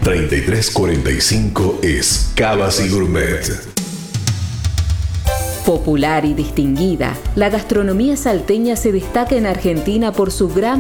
3345 es Cavas y Gourmet. Popular y distinguida, la gastronomía salteña se destaca en Argentina por su gran